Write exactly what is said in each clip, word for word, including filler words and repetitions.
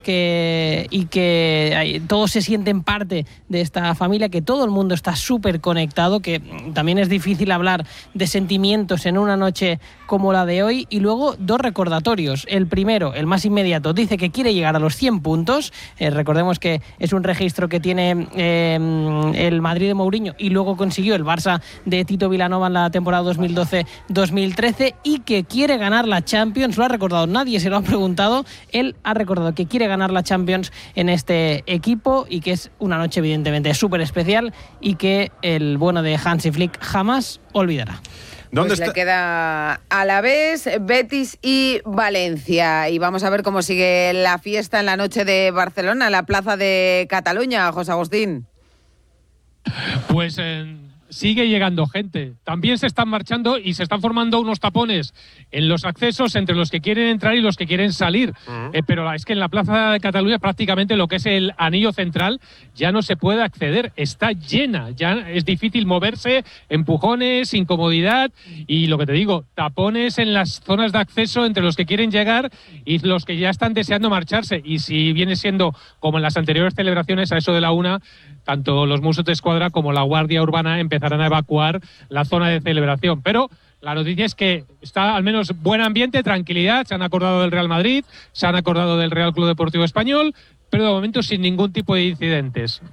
que y que todos se sienten parte de esta familia, que todo el mundo está súper conectado, que también es difícil hablar de sentimientos en una noche como la de hoy. Y luego dos recordatorios. El primero, el más inmediato, dice que quiere llegar a los cien puntos. Eh, recordemos que es un registro que tiene eh, el Madrid de Mourinho y luego consiguió el Barça de Tito Vilanova en la temporada dos mil doce dos mil trece, y que quiere ganar la Champions. Lo ha recordado, nadie se lo ha preguntado. Él ha recordado que quiere ganar la Champions en este equipo y que es una noche evidentemente súper especial y que el bueno de Hansi Flick jamás olvidará. ¿Dónde pues está? Le queda Alavés, Betis y Valencia. Y vamos a ver cómo sigue la fiesta en la noche de Barcelona, en la Plaza de Cataluña, José Agustín. Pues eh, sigue llegando gente. También se están marchando y se están formando unos tapones en los accesos entre los que quieren entrar y los que quieren salir. Uh-huh. Eh, pero es que en la Plaza de Cataluña prácticamente lo que es el anillo central ya no se puede acceder. Está llena. Ya es difícil moverse, empujones, incomodidad y lo que te digo, tapones en las zonas de acceso entre los que quieren llegar y los que ya están deseando marcharse. Y si viene siendo como en las anteriores celebraciones, a eso de la una, tanto los Mossos d'Esquadra como la Guardia Urbana empezarán a evacuar la zona de celebración. Pero la noticia es que está al menos buen ambiente, tranquilidad. Se han acordado del Real Madrid, se han acordado del Real Club Deportivo Español, pero de momento sin ningún tipo de incidentes.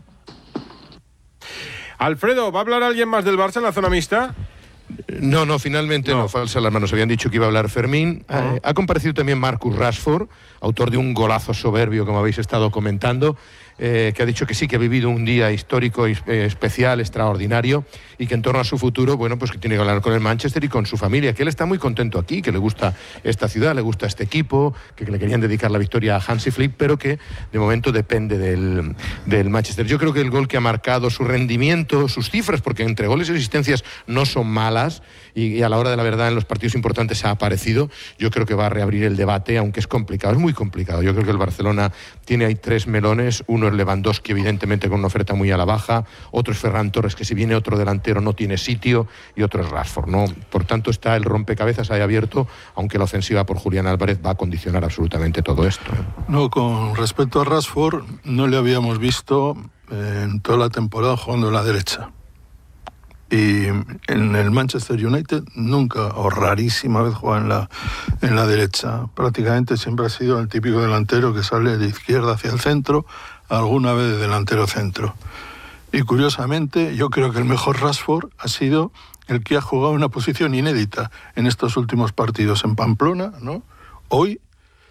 Alfredo, ¿va a hablar alguien más del Barça en la zona mixta? No, no, finalmente no, no falsa alarma. Nos habían dicho que iba a hablar Fermín. Uh-huh. Eh, ha comparecido también Marcus Rashford, autor de un golazo soberbio, como habéis estado comentando, eh, que ha dicho que sí, que ha vivido un día histórico, eh, especial, extraordinario, y que en torno a su futuro, bueno, pues que tiene que hablar con el Manchester y con su familia, que él está muy contento aquí, que le gusta esta ciudad, le gusta este equipo, que, que le querían dedicar la victoria a Hansi Flick, pero que de momento depende del, del Manchester. Yo creo que el gol que ha marcado, su rendimiento, sus cifras, porque entre goles y asistencias no son malas, y, y a la hora de la verdad en los partidos importantes ha aparecido. Yo creo que va a reabrir el debate, aunque es complicado, es muy complicado. Yo creo que el Barcelona tiene ahí tres melones. Uno es Lewandowski, evidentemente con una oferta muy a la baja, otro es Ferran Torres, que si viene otro delantero no tiene sitio, y otro es Rashford, ¿no? Por tanto está el rompecabezas ahí abierto, aunque la ofensiva por Julián Álvarez va a condicionar absolutamente todo esto. No, con respecto a Rashford, no le habíamos visto en toda la temporada jugando en la derecha. Y en el Manchester United nunca, o rarísima vez, juega en la, en la derecha. Prácticamente siempre ha sido el típico delantero que sale de izquierda hacia el centro, alguna vez de delantero centro. Y curiosamente, yo creo que el mejor Rashford ha sido el que ha jugado en una posición inédita en estos últimos partidos en Pamplona, ¿no? Hoy...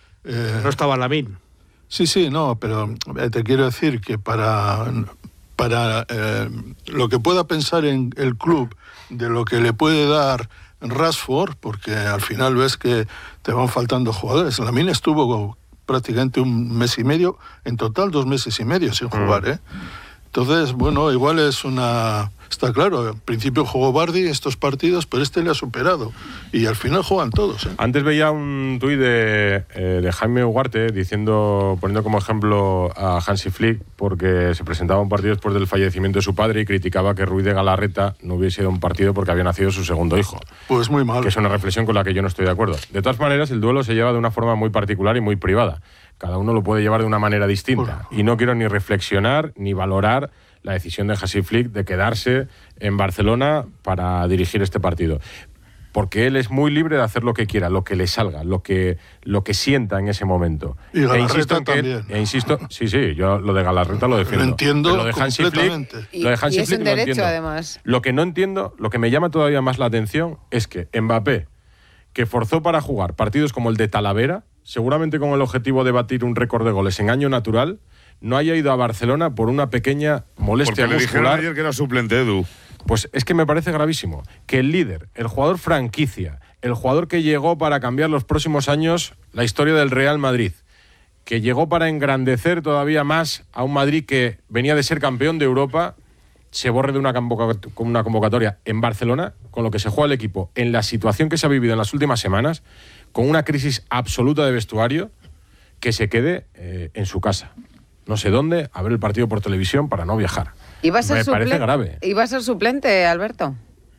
Eh, no estaba Lamine. Sí, sí, no, pero te quiero decir que para... para eh, lo que pueda pensar en el club de lo que le puede dar Rashford, porque al final ves que te van faltando jugadores. Lamine estuvo prácticamente un mes y medio, en total dos meses y medio sin jugar, ¿eh? Entonces, bueno, igual es una... Está claro, al principio jugó Vardy estos partidos, pero este le ha superado. Y al final juegan todos, ¿eh? Antes veía un tuit de, eh, de Jaime Ugarte diciendo, poniendo como ejemplo a Hansi Flick, porque se presentaba un partido después del fallecimiento de su padre y criticaba que Ruiz de Galarreta no hubiese ido a un partido porque había nacido su segundo hijo. Pues muy mal. Que es una reflexión con la que yo no estoy de acuerdo. De todas maneras, el duelo se lleva de una forma muy particular y muy privada. Cada uno lo puede llevar de una manera distinta. Y no quiero ni reflexionar ni valorar la decisión de Hansi Flick de quedarse en Barcelona para dirigir este partido. Porque él es muy libre de hacer lo que quiera, lo que le salga, lo que, lo que sienta en ese momento. Y Galarreta e insisto en que también. Él, e insisto, sí, sí, yo lo de Galarreta lo defiendo. Lo entiendo Pero lo de Hansi completamente. Flick, Y, lo de Hansi y es Flick un lo derecho, entiendo. además. Lo que no entiendo, lo que me llama todavía más la atención es que Mbappé, que forzó para jugar partidos como el de Talavera, seguramente con el objetivo de batir un récord de goles en año natural, no haya ido a Barcelona por una pequeña molestia Porque le muscular. dijeron ayer que era suplente, Edu. Pues es que me parece gravísimo que el líder, el jugador franquicia, el jugador que llegó para cambiar los próximos años la historia del Real Madrid, que llegó para engrandecer todavía más a un Madrid que venía de ser campeón de Europa, se borre de una convocatoria en Barcelona, con lo que se juega el equipo, en la situación que se ha vivido en las últimas semanas, con una crisis absoluta de vestuario, que se quede eh, en su casa. No sé dónde, a ver el partido por televisión para no viajar. ¿Iba a ser Me suple- parece grave. ¿Iba a ser suplente, Alberto?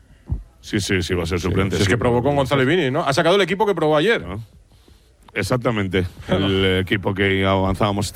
Sí, sí, sí, va a ser suplente. Si es sí, que provocó pero- Gonzalo Vini, ¿no? Ha sacado el equipo que probó ayer. ¿No? Exactamente, el equipo que avanzábamos